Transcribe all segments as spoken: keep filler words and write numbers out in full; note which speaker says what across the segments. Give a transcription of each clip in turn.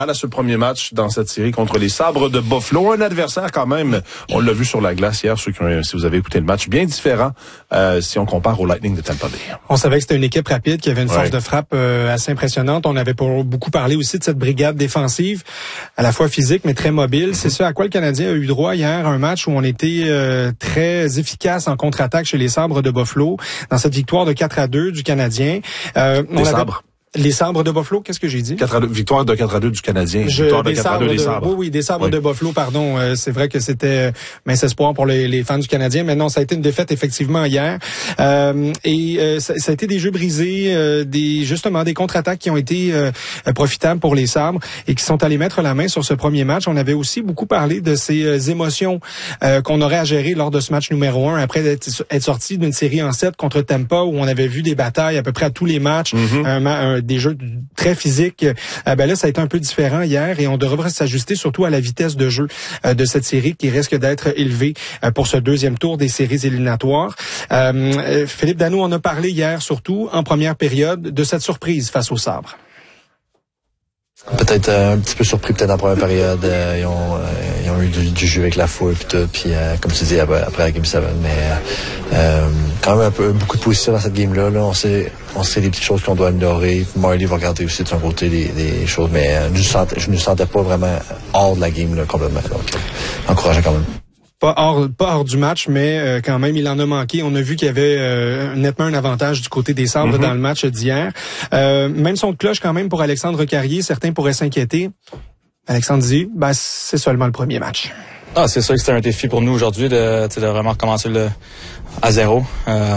Speaker 1: à ce premier match dans cette série contre les Sabres de Buffalo. Un adversaire quand même, on l'a vu sur la glace hier, ceux qui ont, si vous avez écouté le match, bien différent euh, si on compare au Lightning de Tampa Bay.
Speaker 2: On savait que c'était une équipe rapide, qui avait une force
Speaker 1: ouais.
Speaker 2: de frappe euh, assez impressionnante. On avait pour beaucoup parlé aussi de cette brigade défensive, à la fois physique mais très mobile. Mm-hmm. C'est ça à quoi le Canadien a eu droit hier, un match où on était euh, très efficace en contre-attaque chez les Sabres de Buffalo, dans cette victoire de quatre à deux du Canadien. Euh,
Speaker 1: les Sabres.
Speaker 2: Avait... Les Sabres de Buffalo, qu'est-ce que j'ai dit?
Speaker 1: quatre à deux, victoire de quatre à deux du Canadien.
Speaker 2: Je,
Speaker 1: victoire de
Speaker 2: des
Speaker 1: quatre à deux des Sabres.
Speaker 2: Oui, oui, des Sabres
Speaker 1: oui.
Speaker 2: de Buffalo, pardon. Euh, c'est vrai que c'était mince espoir pour les, les fans du Canadien, mais non, ça a été une défaite effectivement hier. Euh, et euh, ça, ça a été des jeux brisés, euh, des justement des contre-attaques qui ont été euh, profitables pour les Sabres et qui sont allés mettre la main sur ce premier match. On avait aussi beaucoup parlé de ces euh, émotions euh, qu'on aurait à gérer lors de ce match numéro un, après être, être sorti d'une série en sept contre Tampa, où on avait vu des batailles à peu près à tous les matchs, mm-hmm. un, un, des jeux très physique. Euh, ben là, ça a été un peu différent hier et on devrait s'ajuster surtout à la vitesse de jeu euh, de cette série qui risque d'être élevée euh, pour ce deuxième tour des séries éliminatoires. Euh, Philippe Danault en a parlé hier, surtout en première période, de cette surprise face aux Sabres.
Speaker 3: Peut-être euh, un petit peu surpris peut-être en première période. Euh, ils, ont, euh, ils ont eu du, du jeu avec la foule puis tout. Puis euh, comme tu dis après, après la game sept, mais euh, quand même un peu beaucoup de position dans cette game-là. Là. On sait on sait les petites choses qu'on doit améliorer. Marley va regarder aussi de son côté des, des choses, mais euh, je, sentais, je ne sentais pas vraiment hors de la game là, complètement. Donc euh, encourageant quand même.
Speaker 2: Pas hors, pas hors du match, mais euh, quand même, il en a manqué. On a vu qu'il y avait euh, nettement un avantage du côté des Sabres mm-hmm. dans le match d'hier. Euh, même son de cloche quand même pour Alexandre Carrier. Certains pourraient s'inquiéter. Alexandre dit, ben, c'est seulement le premier match.
Speaker 4: Ah, c'est sûr que c'était un défi pour nous aujourd'hui de, de vraiment recommencer le, à zéro. Euh,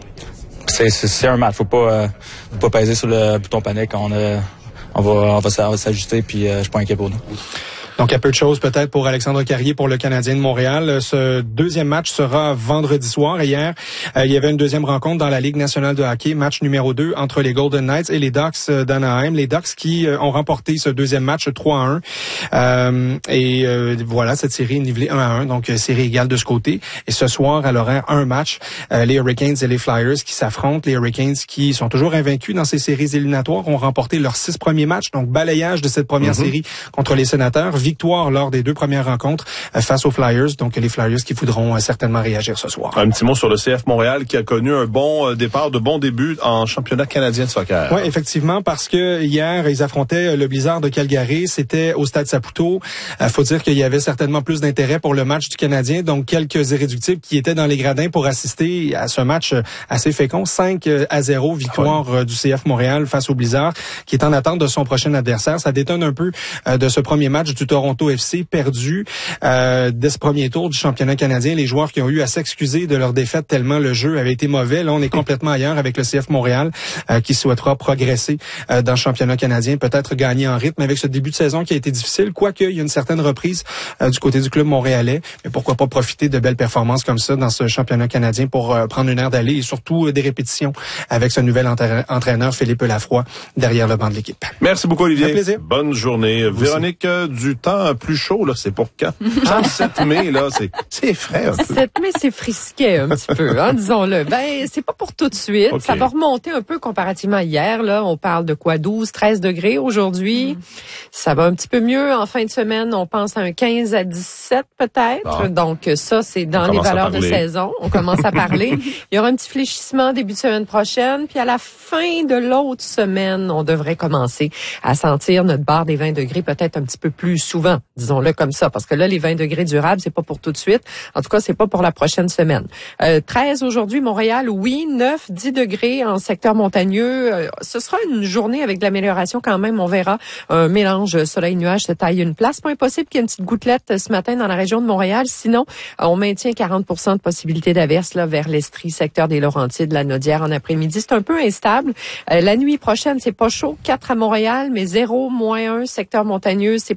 Speaker 4: c'est, c'est, c'est un match. Faut pas, euh, faut pas peser sur le bouton panique. On, a, on va, on va, on va s'ajuster, puis euh, je suis pas inquiet pour nous.
Speaker 2: Donc, il y a peu de choses peut-être pour Alexandre Carrier, pour le Canadien de Montréal. Ce deuxième match sera vendredi soir. Hier, euh, il y avait une deuxième rencontre dans la Ligue nationale de hockey, match numéro deux entre les Golden Knights et les Ducks d'Anaheim. Les Ducks qui euh, ont remporté ce deuxième match trois à un. Euh, et euh, voilà, cette série est nivelée un à un, donc série égale de ce côté. Et ce soir, à l'horaire, un match, euh, les Hurricanes et les Flyers qui s'affrontent. Les Hurricanes qui sont toujours invaincus dans ces séries éliminatoires ont remporté leurs six premiers matchs. Donc, balayage de cette première mm-hmm. série contre les Sénateurs. Victoire lors des deux premières rencontres euh, face aux Flyers. Donc, les Flyers qui voudront euh, certainement réagir ce soir.
Speaker 1: Un petit mot sur le C F Montréal qui a connu un bon euh, départ, de bons débuts en championnat canadien de soccer.
Speaker 2: Oui, effectivement, parce que hier, ils affrontaient le Blizzard de Calgary. C'était au Stade Saputo. Il euh, faut dire qu'il y avait certainement plus d'intérêt pour le match du Canadien. Donc, quelques irréductibles qui étaient dans les gradins pour assister à ce match assez fécond. cinq à zéro, victoire euh, du C F Montréal face au Blizzard, qui est en attente de son prochain adversaire. Ça détonne un peu euh, de ce premier match du Toronto F C perdu euh, dès ce premier tour du championnat canadien. Les joueurs qui ont eu à s'excuser de leur défaite tellement le jeu avait été mauvais. Là, on est complètement ailleurs avec le C F Montréal euh, qui souhaitera progresser euh, dans le championnat canadien, peut-être gagner en rythme avec ce début de saison qui a été difficile, quoique il y a une certaine reprise euh, du côté du club montréalais. Mais pourquoi pas profiter de belles performances comme ça dans ce championnat canadien pour euh, prendre une aire d'aller et surtout euh, des répétitions avec ce nouvel entra- entraîneur Philippe Lafroy derrière le banc de l'équipe.
Speaker 1: Merci beaucoup, Olivier.
Speaker 2: Un plaisir.
Speaker 1: Bonne journée. Vous Véronique, euh, du temps plus chaud, là, c'est pour quand? Le sept mai, là, c'est, c'est frais un peu.
Speaker 5: sept mai, c'est frisquet un petit peu, hein, disons-le. Ben, c'est pas pour tout de suite. Okay. Ça va remonter un peu comparativement à hier, là. On parle de quoi? douze, treize degrés aujourd'hui. Mm. Ça va un petit peu mieux. En fin de semaine, on pense à un quinze à dix-sept peut-être. Ah. Donc, ça, c'est dans les valeurs de saison. On commence à parler. Il y aura un petit fléchissement début de semaine prochaine. Puis à la fin de l'autre semaine, on devrait commencer à sentir notre barre des vingt degrés peut-être un petit peu plus souvent, disons-le comme ça. Parce que là, les vingt degrés durables, c'est pas pour tout de suite. En tout cas, c'est pas pour la prochaine semaine. Euh, treize aujourd'hui, Montréal, oui. neuf, dix degrés en secteur montagneux. Euh, ce sera une journée avec de l'amélioration quand même. On verra un mélange soleil-nuage se taille une place. Pas impossible qu'il y ait une petite gouttelette ce matin dans la région de Montréal. Sinon, on maintient quarante pour cent de possibilité d'averse là vers l'Estrie, secteur des Laurentides, la Naudière en après-midi. C'est un peu instable. Euh, la nuit prochaine, c'est pas chaud. quatre à Montréal, mais zéro, moins un, secteur montagneux. C'est possible qu'il y ait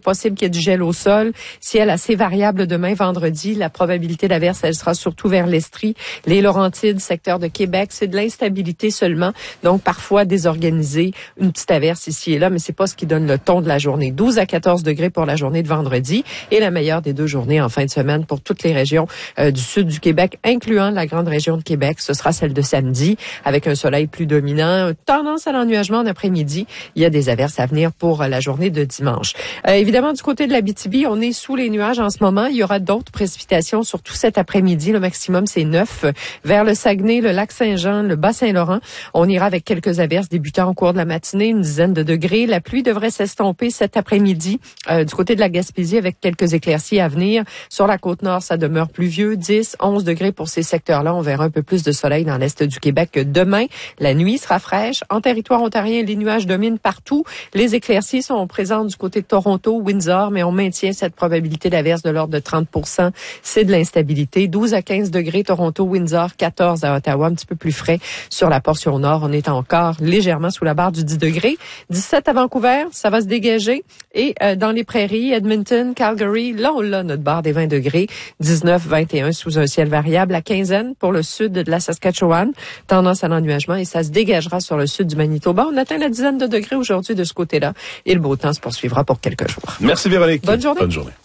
Speaker 5: qu'il y ait du gel au sol. Ciel assez variable demain, vendredi. La probabilité d'averse, elle sera surtout vers l'Estrie, les Laurentides, secteur de Québec. C'est de l'instabilité seulement. Donc, parfois désorganisé. Une petite averse ici et là, mais c'est pas ce qui donne le ton de la journée. douze à quatorze degrés pour la journée de vendredi et la meilleure des deux journées en fin de semaine pour toutes les régions euh, du sud du Québec, incluant la grande région de Québec. Ce sera celle de samedi avec un soleil plus dominant. Tendance à l'ennuagement en après-midi. Il y a des averses à venir pour la journée de dimanche. Euh, évidemment, du côté de l'Abitibi, on est sous les nuages en ce moment. Il y aura d'autres précipitations, surtout cet après-midi. Le maximum, c'est neuf. Vers le Saguenay, le lac Saint-Jean, le Bas-Saint-Laurent, on ira avec quelques averses débutant au cours de la matinée, une dizaine de degrés. La pluie devrait s'estomper cet après-midi euh, du côté de la Gaspésie avec quelques éclaircies à venir. Sur la Côte-Nord, ça demeure pluvieux. dix, onze degrés pour ces secteurs-là. On verra un peu plus de soleil dans l'est du Québec que demain. La nuit sera fraîche. En territoire ontarien, les nuages dominent partout. Les éclaircies sont présentes du côté de Toronto, Windsor, mais on maintient cette probabilité d'averse de l'ordre de trente pour cent. C'est de l'instabilité. douze à quinze degrés Toronto, Windsor, quatorze à Ottawa, un petit peu plus frais sur la portion nord. On est encore légèrement sous la barre du dix degrés. dix-sept à Vancouver, ça va se dégager. Et euh, dans les prairies, Edmonton, Calgary, là on l'a notre barre des vingt degrés. dix-neuf, vingt et un sous un ciel variable. La quinzaine pour le sud de la Saskatchewan. Tendance à l'ennuagement et ça se dégagera sur le sud du Manitoba. On atteint la dizaine de degrés aujourd'hui de ce côté-là. Et le beau temps se poursuivra pour quelques jours.
Speaker 1: Merci Véronique.
Speaker 5: Bonne journée.
Speaker 1: Bonne journée.